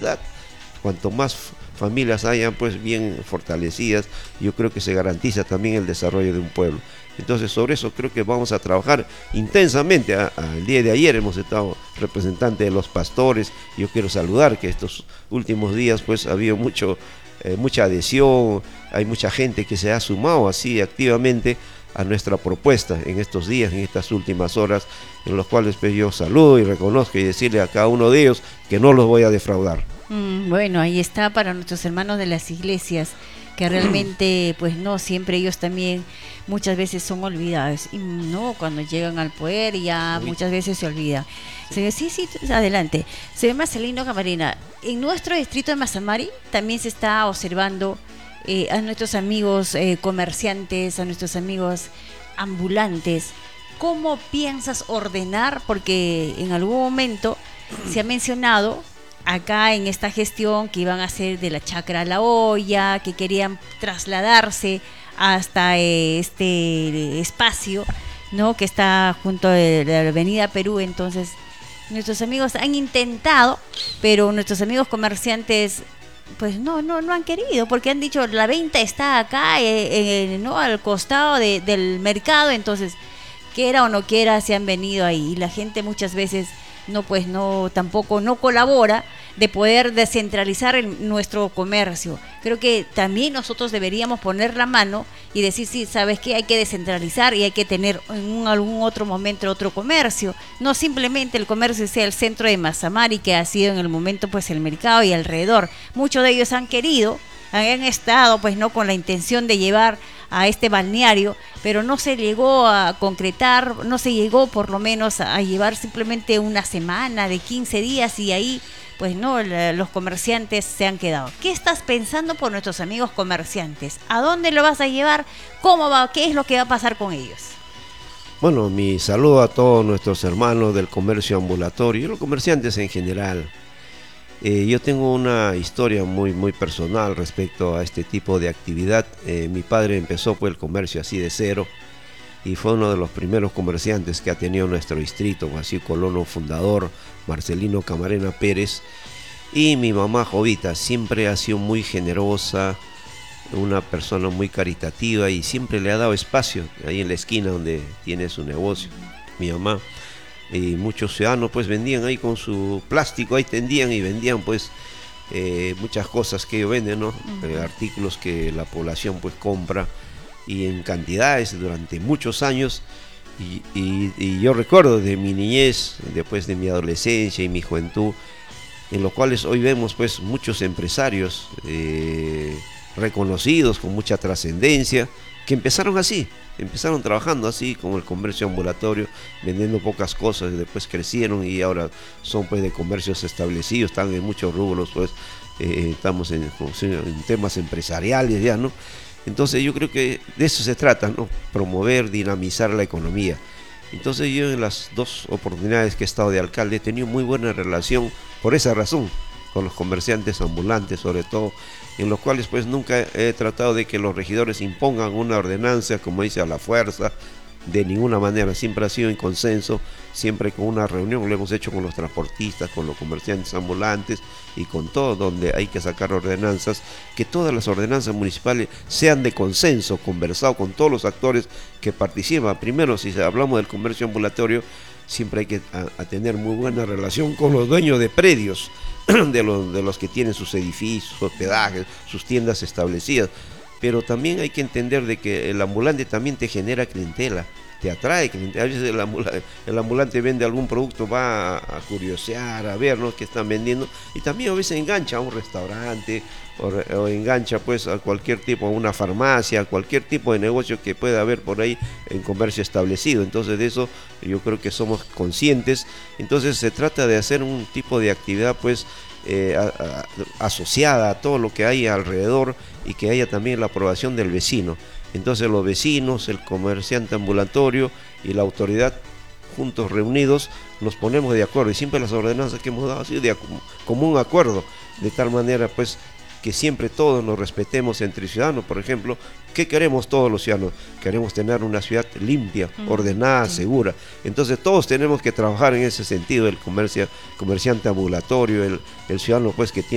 ciudad. Cuanto más familias hayan pues bien fortalecidas, yo creo que se garantiza también el desarrollo de un pueblo. Entonces sobre eso creo que vamos a trabajar intensamente. El día de ayer hemos estado representantes de los pastores. Yo quiero saludar que estos últimos días pues ha habido mucha adhesión, hay mucha gente que se ha sumado así activamente a nuestra propuesta en estos días, en estas últimas horas, en los cuales pues, yo saludo y reconozco y decirle a cada uno de ellos que no los voy a defraudar. Bueno, ahí está para nuestros hermanos de las iglesias, que realmente, pues no, siempre ellos también muchas veces son olvidados, y no, cuando llegan al poder ya muchas veces se olvida. Sí, adelante. Señor Marcelino Camarena, en nuestro distrito de Mazamari también se está observando a nuestros amigos comerciantes, a nuestros amigos ambulantes. ¿Cómo piensas ordenar? Porque en algún momento se ha mencionado acá en esta gestión que iban a hacer de la Chacra a La Olla, que querían trasladarse hasta este espacio, ¿no?, que está junto a la Avenida Perú. Entonces nuestros amigos han intentado, pero nuestros amigos comerciantes pues no han querido, porque han dicho la venta está acá, no, al costado del mercado. Entonces, quiera o no quiera, se han venido ahí, y la gente muchas veces tampoco colabora de poder descentralizar nuestro comercio. Creo que también nosotros deberíamos poner la mano y decir, sí, ¿sabes qué? Hay que descentralizar y hay que tener en algún otro momento otro comercio. No simplemente el comercio sea el centro de Mazamari, que ha sido en el momento pues el mercado y alrededor. Muchos de ellos han estado pues no con la intención de llevar a este balneario, pero no se llegó a concretar, no se llegó por lo menos a llevar simplemente una semana de 15 días, y ahí pues no, los comerciantes se han quedado. ¿Qué estás pensando por nuestros amigos comerciantes? ¿A dónde lo vas a llevar? ¿Cómo va? ¿Qué es lo que va a pasar con ellos? Bueno, mi saludo a todos nuestros hermanos del comercio ambulatorio y los comerciantes en general. Yo tengo una historia muy personal respecto a este tipo de actividad. Mi padre empezó pues el comercio así de cero, y fue uno de los primeros comerciantes que ha tenido nuestro distrito, así colono fundador Marcelino Camarena Pérez. Y mi mamá Jovita siempre ha sido muy generosa, una persona muy caritativa, y siempre le ha dado espacio ahí en la esquina donde tiene su negocio, mi mamá. Y muchos ciudadanos pues vendían ahí con su plástico, ahí tendían y vendían pues muchas cosas que ellos venden, ¿no? Artículos que la población pues compra y en cantidades durante muchos años. Y yo recuerdo de mi niñez, después de mi adolescencia y mi juventud, en los cuales hoy vemos pues muchos empresarios reconocidos con mucha trascendencia, que empezaron trabajando así como el comercio ambulatorio, vendiendo pocas cosas, y después crecieron y ahora son pues de comercios establecidos, están en muchos rubros, pues estamos en temas empresariales ya, ¿no? Entonces yo creo que de eso se trata, ¿no? Promover, dinamizar la economía. Entonces yo en las dos oportunidades que he estado de alcalde he tenido muy buena relación por esa razón con los comerciantes ambulantes, sobre todo, en los cuales pues nunca he tratado de que los regidores impongan una ordenanza, como dice, a la fuerza, de ninguna manera. Siempre ha sido en consenso, siempre con una reunión, lo hemos hecho con los transportistas, con los comerciantes ambulantes y con todo, donde hay que sacar ordenanzas, que todas las ordenanzas municipales sean de consenso, conversado con todos los actores que participan. Primero, si hablamos del comercio ambulatorio, siempre hay que tener muy buena relación con los dueños de predios, de los que tienen sus edificios, sus hospedajes, sus tiendas establecidas. Pero también hay que entender de que el ambulante también te genera clientela, te atrae clientela. A veces el ambulante vende algún producto, va a curiosear, a ver, ¿no?, qué están vendiendo, y también a veces engancha a un restaurante o engancha pues a cualquier tipo, a una farmacia, a cualquier tipo de negocio que pueda haber por ahí en comercio establecido. Entonces de eso yo creo que somos conscientes. Entonces se trata de hacer un tipo de actividad pues asociada a todo lo que hay alrededor, y que haya también la aprobación del vecino. Entonces los vecinos, el comerciante ambulatorio y la autoridad, juntos reunidos, nos ponemos de acuerdo, y siempre las ordenanzas que hemos dado han sido de común acuerdo, de tal manera pues que siempre todos nos respetemos entre ciudadanos. Por ejemplo, ¿qué queremos todos los ciudadanos? Queremos tener una ciudad limpia, ordenada, segura. Entonces todos tenemos que trabajar en ese sentido, el comerciante ambulatorio, el ciudadano pues que tiene